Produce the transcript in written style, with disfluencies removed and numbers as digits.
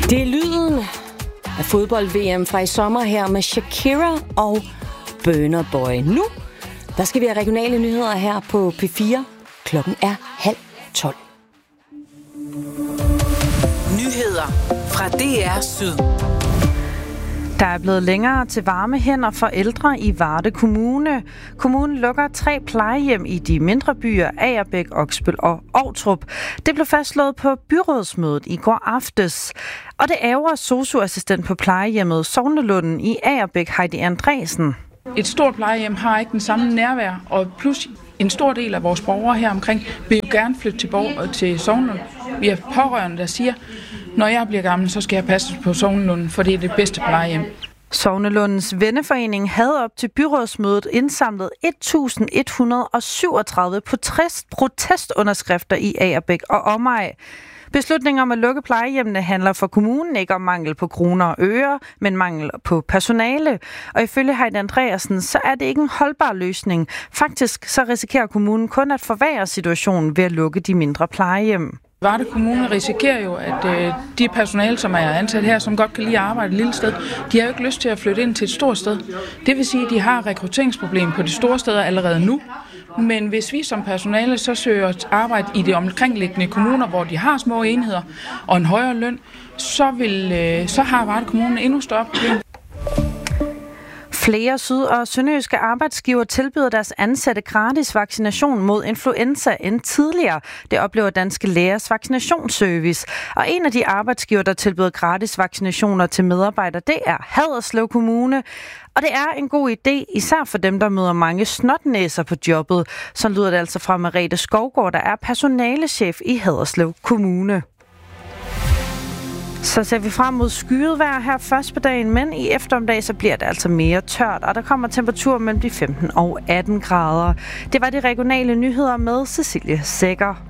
Det er lyden af fodbold-VM fra i sommer her med Shakira og Burna Boy. Nu der skal vi have regionale nyheder her på P4. Klokken er 11:30. Nyheder fra DR Syd. Der er blevet længere til varme hænder for ældre i Varde Kommune. Kommunen lukker 3 plejehjem i de mindre byer Agerbæk, Oksbøl og Ovtrup. Det blev fastslået på byrådsmødet i går aftes. Og det ærger sosu-assistent på plejehjemmet Sognelunden i Agerbæk, Heidi Andresen. Et stort plejehjem har ikke den samme nærvær, og plus en stor del af vores borgere her omkring vil jo gerne flytte til Sognelunden. Vi har pårørende, der siger, når jeg bliver gammel, så skal jeg passe på Sognelunden, for det er det bedste plejehjem. Sognelundens Venneforening havde op til byrådsmødet indsamlet 1.137 protestunderskrifter i Agerbæk og omegn. Beslutningen om at lukke plejehjemmene handler for kommunen ikke om mangel på kroner og øre, men mangel på personale. Og ifølge Heidi Andreasen, så er det ikke en holdbar løsning. Faktisk så risikerer kommunen kun at forværre situationen ved at lukke de mindre plejehjem. Varde Kommune risikerer jo, at de personale, som er ansat her, som godt kan lide at arbejde et lille sted, de har jo ikke lyst til at flytte ind til et stort sted. Det vil sige, at de har rekrutteringsproblemer på de store steder allerede nu. Men hvis vi som personale så søger arbejde i de omkringliggende kommuner, hvor de har små enheder og en højere løn, så har Varde Kommune endnu større problemer. Flere syd- og sønderjyske arbejdsgiver tilbyder deres ansatte gratis vaccination mod influenza end tidligere. Det oplever Danske Lægers vaccinationsservice. Og en af de arbejdsgiver, der tilbyder gratis vaccinationer til medarbejdere, det er Haderslev Kommune. Og det er en god idé, især for dem, der møder mange snotnæser på jobbet. Så lyder det altså fra Merete Skovgaard, der er personalechef i Haderslev Kommune. Så ser vi frem mod skyet vejr her først på dagen, men i eftermiddag så bliver det altså mere tørt, og der kommer temperatur mellem de 15 og 18 grader. Det var de regionale nyheder med Cecilie Sækker.